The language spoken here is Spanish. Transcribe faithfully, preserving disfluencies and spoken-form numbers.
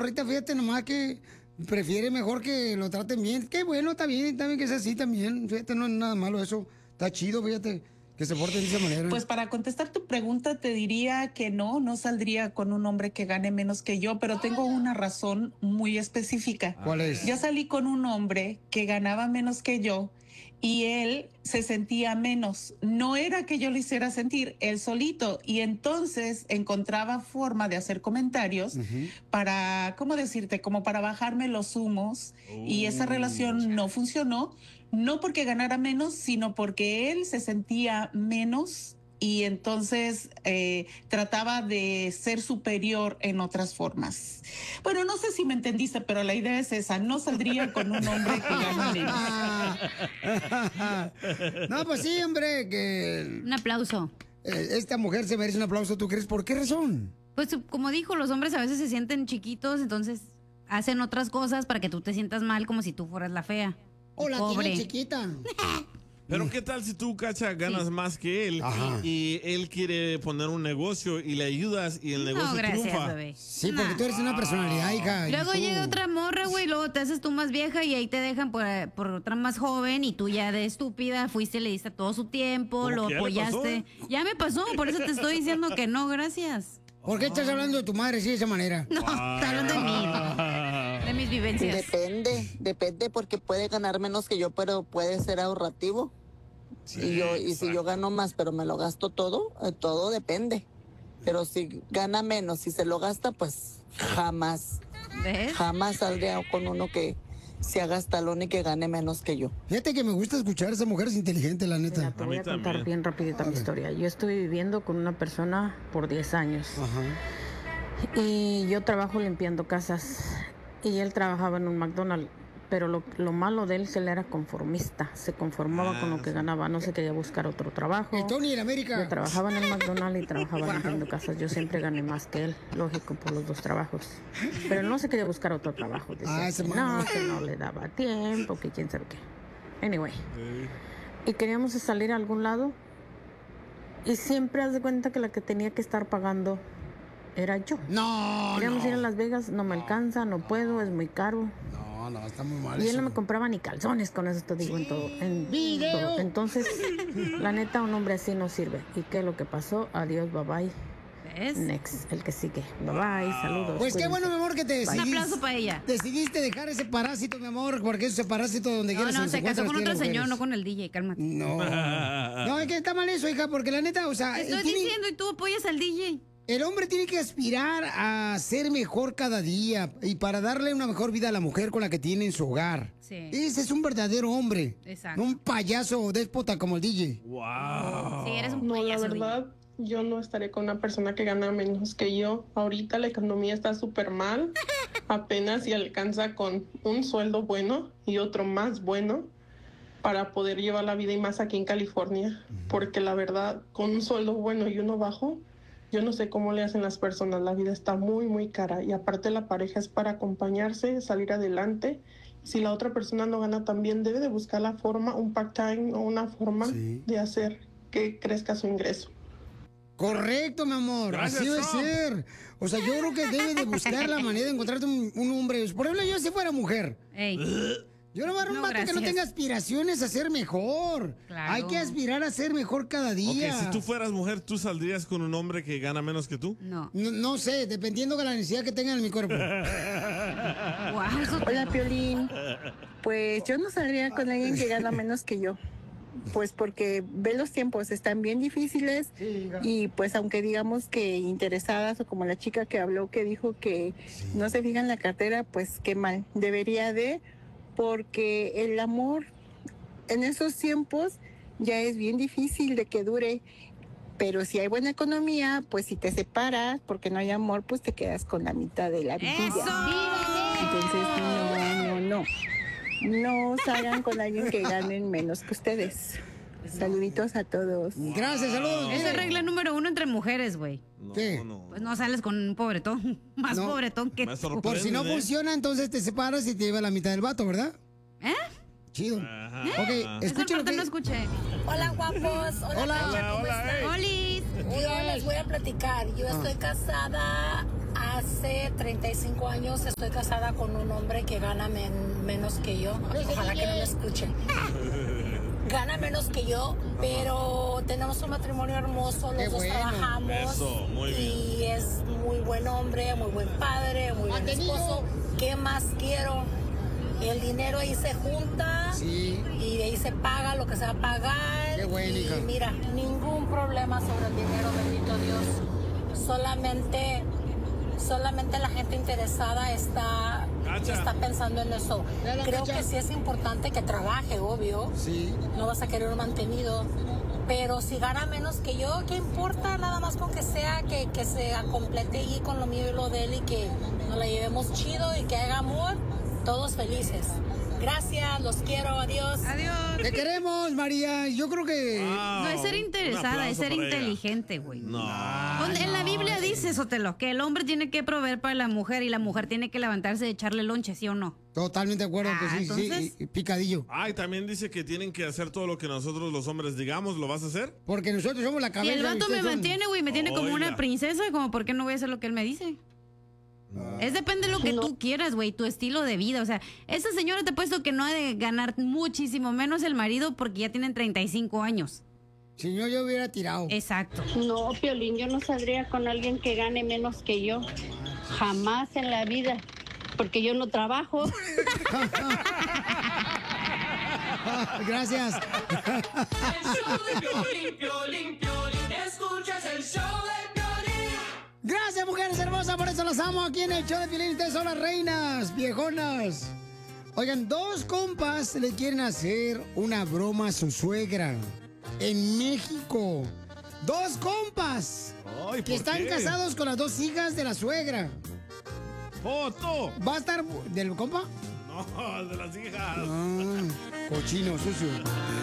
morrita, fíjate nomás que prefiere mejor que lo traten bien. Qué bueno, está bien, está bien que sea así también. Fíjate, no es nada malo eso. Está chido, fíjate, que se porte de esa manera. Pues para contestar tu pregunta te diría que no, no saldría con un hombre que gane menos que yo, pero tengo una razón muy específica. ¿Cuál es? Yo salí con un hombre que ganaba menos que yo y él se sentía menos. No era que yo lo hiciera sentir, él solito. Y entonces encontraba forma de hacer comentarios uh-huh. para, ¿cómo decirte? Como para bajarme los humos. Uh, y esa relación no funcionó. No porque ganara menos, sino porque él se sentía menos y entonces eh, trataba de ser superior en otras formas. Bueno, no sé si me entendiste, pero la idea es esa. No saldría con un hombre que gane menos. No, pues sí, hombre, que... Un aplauso. Eh, esta mujer se merece un aplauso, ¿tú crees? ¿Por qué razón? Pues como dijo, los hombres a veces se sienten chiquitos, entonces hacen otras cosas para que tú te sientas mal como si tú fueras la fea. O la tiene chiquita. Pero qué tal si tú, Cacha, ganas sí. más que él y, y él quiere poner un negocio y le ayudas y el negocio no, gracias, triunfa. Bebé. Sí, porque tú eres una personalidad, hija. Luego llega otra morra, güey, luego te haces tú más vieja y ahí te dejan por, por otra más joven y tú ya de estúpida fuiste, le diste todo su tiempo, lo apoyaste. Ya me pasó, por eso te estoy diciendo que no, gracias. ¿Por qué estás hablando de tu madre así de esa manera? No, ah. está hablando de mí, de mis vivencias. Depende, depende porque puede ganar menos que yo, pero puede ser ahorrativo. Sí, y yo y si yo gano más, pero me lo gasto todo, eh, todo depende. Pero si gana menos, si se lo gasta, pues jamás, ¿ves? Jamás saldría con uno que se haga gastalón y que gane menos que yo. Fíjate que me gusta escuchar a esa mujer, es inteligente, la neta. Mira, te voy a, a contar también. bien rapidita mi historia. Yo estuve viviendo con una persona por diez años. Ajá. Y yo trabajo limpiando casas. Y él trabajaba en un McDonald's. Pero lo, lo malo de él es que él era conformista. Se conformaba ah, con lo que ganaba. No se quería buscar otro trabajo. El Tony en América. Yo trabajaba en el McDonald's y trabajaba limpiando casas. Yo siempre gané más que él. Lógico, por los dos trabajos. Pero él no se quería buscar otro trabajo. Decía ah, que no, que no le daba tiempo, que quién sabe qué. Anyway. Sí. Y queríamos salir a algún lado. Y siempre haz de cuenta que la que tenía que estar pagando era yo. No, Queríamos no. ir a Las Vegas. No me alcanza, no puedo, es muy caro. No. No, no, está muy mal. Y él eso. no me compraba ni calzones, con eso te digo, sí. en todo. En ¡Video! todo. Entonces, la neta, un hombre así no sirve. ¿Y qué es lo que pasó? Adiós, bye bye. ¿Ves? Next, el que sigue. Bye bye, saludos. Pues qué bueno, mi amor, que te decidiste. Un aplauso para ella. Decidiste dejar ese parásito, mi amor, porque ese parásito donde no, quieras. No, no, se casó con otro señor, no con el D J, cálmate. No. No, es que está mal eso, hija, porque la neta, o sea. Te estoy tiene... diciendo y tú apoyas al D J. El hombre tiene que aspirar a ser mejor cada día y para darle una mejor vida a la mujer con la que tiene en su hogar. Sí. Ese es un verdadero hombre. Exacto. No un payaso déspota como el D J. Wow. Sí, eres un no, payaso. la verdad, yo no estaré con una persona que gana menos que yo. Ahorita la economía está súper mal. Apenas si alcanza con un sueldo bueno y otro más bueno para poder llevar la vida, y más aquí en California. Porque la verdad, con un sueldo bueno y uno bajo, yo no sé cómo le hacen las personas. La vida está muy, muy cara. Y aparte la pareja es para acompañarse, salir adelante. Si la otra persona no gana también, debe de buscar la forma, un part-time o una forma sí. de hacer que crezca su ingreso. Correcto, mi amor. Gracias, así debe Tom. ser. O sea, yo creo que debe de buscar la manera de encontrarte un, un hombre. Por ejemplo, yo si fuera mujer. Ey. Yo no voy a dar un No, vato que gracias. no tenga aspiraciones a ser mejor. Claro. Hay que aspirar a ser mejor cada día. Ok, si tú fueras mujer, ¿tú saldrías con un hombre que gana menos que tú? No. No, no sé, dependiendo de la necesidad que tenga en mi cuerpo. Wow, eso te- Hola, Piolín. Pues yo no saldría con alguien que gana menos que yo. Pues porque ve los tiempos, están bien difíciles. Sí, Y pues aunque digamos que interesadas, o como la chica que habló que dijo que Sí. no se fija en la cartera, pues qué mal. Debería de, porque el amor en esos tiempos ya es bien difícil de que dure. Pero si hay buena economía, pues si te separas porque no hay amor, pues te quedas con la mitad de la vida. ¡Eso! Entonces no, no, no. No salgan con alguien que ganen menos que ustedes. Saluditos a todos. Gracias, saludos. Esa es regla número uno entre mujeres, güey. No, ¿Qué? no. Pues no sales con un pobretón. Más No. pobretón que Me tú. sorprende. Por si no ¿eh? funciona, entonces te separas y te lleva la mitad del vato, ¿verdad? ¿Eh? Chido. Ajá. Ok, Esa escucha lo parte que... no escuché. Hola, guapos. Hola, Hola. Cacha, ¿cómo Hola, están? hey. ¡Olis! Yo les voy a platicar. Yo estoy casada hace treinta y cinco años estoy casada con un hombre que gana men- menos que yo. Ojalá que no me escuchen. Gana menos que yo, pero tenemos un matrimonio hermoso, los Qué dos bueno. trabajamos. Eso, muy bien. Y es muy buen hombre, muy buen padre, muy buen esposo. ¿Qué más quiero? El dinero ahí se junta Sí. y de ahí se paga lo que se va a pagar. Qué bueno, y hija. mira, ningún problema sobre el dinero, bendito Dios. Solamente, solamente la gente interesada está, Cacha. está pensando en eso. Dale, Creo Cacha. que sí es importante que trabaje, obvio. Sí. No vas a querer un mantenido. Pero si gana menos que yo, ¿qué importa? Nada más con que sea, que, que se complete allí con lo mío y lo de él y que nos la llevemos chido y que haga amor, todos felices. Gracias, los quiero, adiós. Adiós. Te queremos, María. Yo creo que... Wow. No es ser Un interesada, es aplauso ser para ella. inteligente, güey. No. Donde- en la Biblia dice, Sotelo, que el hombre tiene que proveer para la mujer y la mujer tiene que levantarse y echarle lonche, ¿sí o no? Totalmente de acuerdo, Ah, que sí, entonces- sí, y- y picadillo. Ay, también dice que tienen que hacer todo lo que nosotros los hombres digamos. ¿Lo vas a hacer? Porque nosotros somos la Si cabeza. el y vato me ustedes son- mantiene, güey, me tiene como Oiga. una princesa, como por qué no voy a hacer lo que él me dice. Es depende de lo que tú quieras, güey, tu estilo de vida. O sea, esa señora te ha puesto que no ha de ganar muchísimo menos el marido porque ya tienen treinta y cinco años. Si no, yo hubiera tirado. Exacto. No, Piolín, yo no saldría con alguien que gane menos que yo. Jamás en la vida. Porque yo no trabajo. Gracias. Gracias, mujeres hermosas, por eso las amo aquí en el show de Piolín. Ustedes son las reinas, viejonas. Oigan, dos compas le quieren hacer una broma a su suegra en México. Dos compas Ay, que ¿por están qué? casados con las dos hijas de la suegra. ¡Foto! ¿Va a estar del compa? No, de las hijas. Ah, cochino, sucio.